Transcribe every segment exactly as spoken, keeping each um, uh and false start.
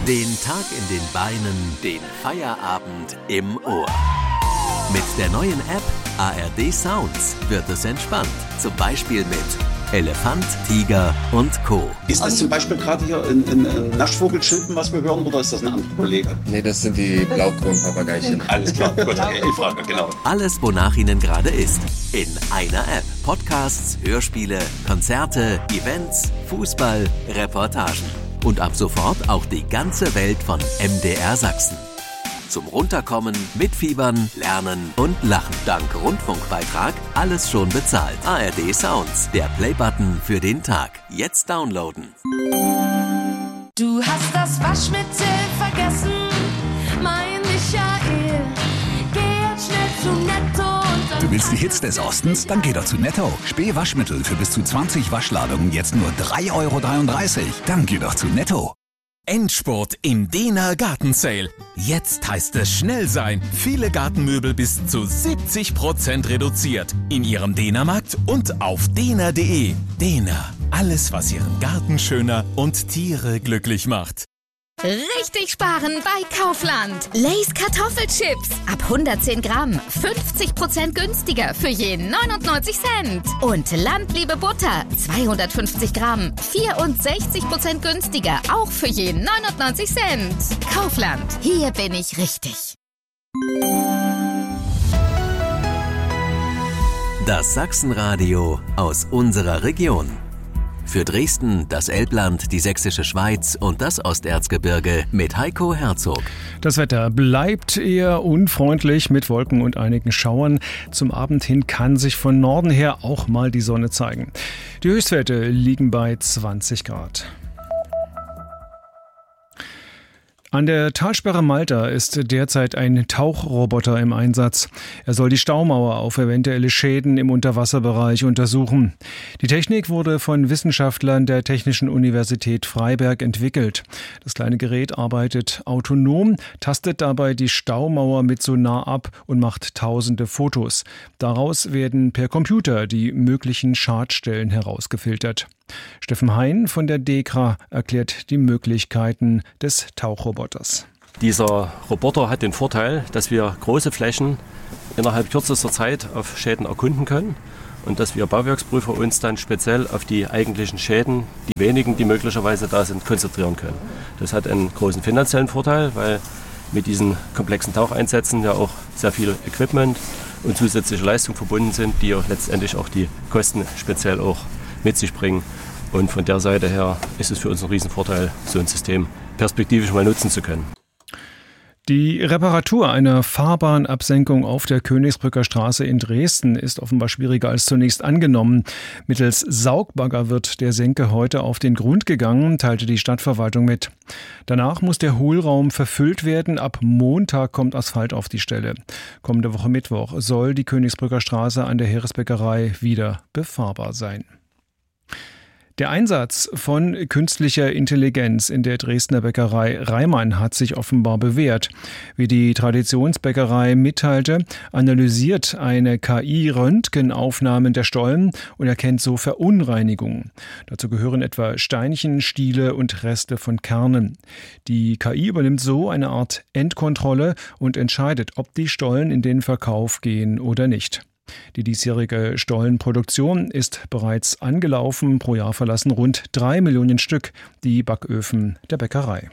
Den Tag in den Beinen, den Feierabend im Ohr. Mit der neuen App A R D Sounds wird es entspannt. Zum Beispiel mit Elefant, Tiger und Co. Ist das zum Beispiel gerade hier ein, ein, ein Naschvogelchilpen, was wir hören, oder ist das ein anderer Kollege? Nee, das sind die Blaukronenpapageichen. Alles klar, gut, ich frage, genau. Alles, wonach Ihnen gerade ist. In einer App. Podcasts, Hörspiele, Konzerte, Events, Fußball, Reportagen. Und ab sofort auch die ganze Welt von M D R Sachsen. Zum Runterkommen, Mitfiebern, Lernen und Lachen. Dank Rundfunkbeitrag alles schon bezahlt. A R D Sounds, der Playbutton für den Tag. Jetzt downloaden. Du hast das Waschmittel vergessen, mein Michael. Geh jetzt schnell zu Netto und dann... Du willst die Hits des Ostens? Dann geh doch zu Netto. Spee Waschmittel für bis zu zwanzig Waschladungen jetzt nur drei Euro dreiunddreißig. Dann geh doch zu Netto. Endspurt im Dehner Gartensale. Jetzt heißt es schnell sein. Viele Gartenmöbel bis zu siebzig Prozent reduziert. In Ihrem Dehnermarkt und auf dehner punkt de. Dehner. Alles, was Ihren Garten schöner und Tiere glücklich macht. Richtig sparen bei Kaufland. Lay's Kartoffelchips. Ab hundertzehn Gramm. fünfzig Prozent günstiger für je neunundneunzig Cent. Und Landliebe Butter. zweihundertfünfzig Gramm. vierundsechzig Prozent günstiger. Auch für je neunundneunzig Cent. Kaufland. Hier bin ich richtig. Das Sachsenradio aus unserer Region. Für Dresden, das Elbland, die Sächsische Schweiz und das Osterzgebirge mit Heiko Herzog. Das Wetter bleibt eher unfreundlich mit Wolken und einigen Schauern. Zum Abend hin kann sich von Norden her auch mal die Sonne zeigen. Die Höchstwerte liegen bei zwanzig Grad. An der Talsperre Malta ist derzeit ein Tauchroboter im Einsatz. Er soll die Staumauer auf eventuelle Schäden im Unterwasserbereich untersuchen. Die Technik wurde von Wissenschaftlern der Technischen Universität Freiberg entwickelt. Das kleine Gerät arbeitet autonom, tastet dabei die Staumauer mit Sonar ab und macht tausende Fotos. Daraus werden per Computer die möglichen Schadstellen herausgefiltert. Steffen Hein von der DEKRA erklärt die Möglichkeiten des Tauchroboters. Dieser Roboter hat den Vorteil, dass wir große Flächen innerhalb kürzester Zeit auf Schäden erkunden können und dass wir Bauwerksprüfer uns dann speziell auf die eigentlichen Schäden, die wenigen, die möglicherweise da sind, konzentrieren können. Das hat einen großen finanziellen Vorteil, weil mit diesen komplexen Taucheinsätzen ja auch sehr viel Equipment und zusätzliche Leistungen verbunden sind, die auch letztendlich auch die Kosten speziell auch mit sich bringen. Und von der Seite her ist es für uns ein Riesenvorteil, so ein System perspektivisch mal nutzen zu können. Die Reparatur einer Fahrbahnabsenkung auf der Königsbrücker Straße in Dresden ist offenbar schwieriger als zunächst angenommen. Mittels Saugbagger wird der Senke heute auf den Grund gegangen, teilte die Stadtverwaltung mit. Danach muss der Hohlraum verfüllt werden. Ab Montag kommt Asphalt auf die Stelle. Kommende Woche Mittwoch soll die Königsbrücker Straße an der Heeresbäckerei wieder befahrbar sein. Der Einsatz von künstlicher Intelligenz in der Dresdner Bäckerei Reimann hat sich offenbar bewährt. Wie die Traditionsbäckerei mitteilte, analysiert eine K I Röntgenaufnahmen der Stollen und erkennt so Verunreinigungen. Dazu gehören etwa Steinchen, Stiele und Reste von Kernen. Die K I übernimmt so eine Art Endkontrolle und entscheidet, ob die Stollen in den Verkauf gehen oder nicht. Die diesjährige Stollenproduktion ist bereits angelaufen. Pro Jahr verlassen rund drei Millionen Stück die Backöfen der Bäckerei.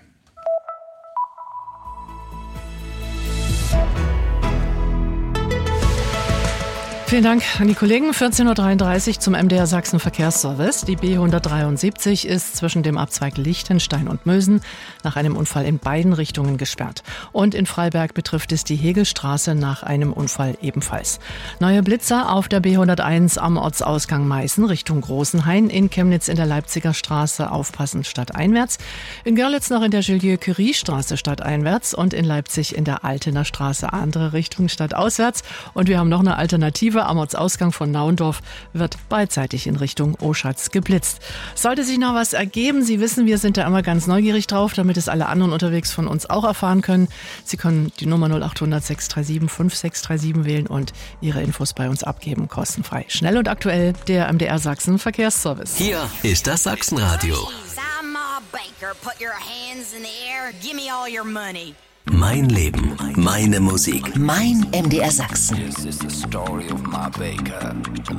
Vielen Dank an die Kollegen. vierzehn Uhr dreiunddreißig zum M D R Sachsen Verkehrsservice. Die B hundertdreiundsiebzig ist zwischen dem Abzweig Lichtenstein und Mösen nach einem Unfall in beiden Richtungen gesperrt. Und in Freiberg betrifft es die Hegelstraße nach einem Unfall ebenfalls. Neue Blitzer auf der B hunderteins am Ortsausgang Meißen Richtung Großenhain. In Chemnitz in der Leipziger Straße aufpassen stadteinwärts. In Görlitz noch in der Jolieu-Curie-Straße stadteinwärts und in Leipzig in der Altener Straße andere Richtung stadtauswärts. Und wir haben noch eine Alternative. Am Ortsausgang von Naundorf wird beidseitig in Richtung Oschatz geblitzt. Sollte sich noch was ergeben, Sie wissen, wir sind da immer ganz neugierig drauf, damit es alle anderen unterwegs von uns auch erfahren können. Sie können die Nummer null acht hundert sechs drei sieben fünf sechs drei sieben wählen und Ihre Infos bei uns abgeben, kostenfrei. Schnell und aktuell der M D R Sachsen Verkehrsservice. Hier ist das Sachsenradio. baker, put your hands in the air, give me all your money. Mein Leben, meine Musik. Mein M D R Sachsen. This is the story of my baker.